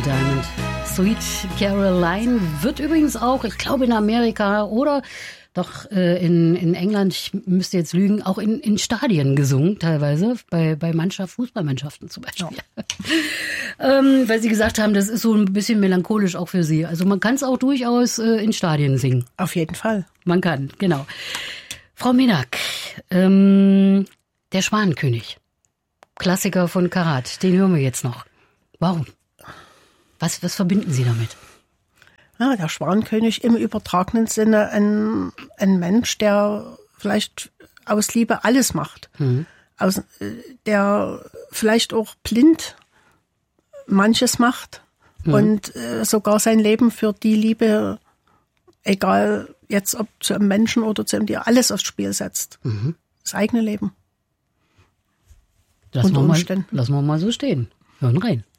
Diamond. Sweet Caroline wird übrigens auch, ich glaube in Amerika oder doch in England, ich müsste jetzt lügen, auch in Stadien gesungen teilweise, bei Fußballmannschaften zum Beispiel. Ja. Weil Sie gesagt haben, das ist so ein bisschen melancholisch auch für Sie. Also man kann es auch durchaus in Stadien singen. Auf jeden Fall. Man kann, genau. Frau Menak, der Schwanenkönig, Klassiker von Karat, den hören wir jetzt noch. Warum? Was verbinden Sie damit? Ja, der Schwanenkönig im übertragenen Sinne ein Mensch, der vielleicht aus Liebe alles macht. Der vielleicht auch blind manches macht und sogar sein Leben für die Liebe, egal jetzt ob zu einem Menschen oder zu einem Tier, alles aufs Spiel setzt. Das eigene Leben. Lassen wir mal so stehen. Hören rein.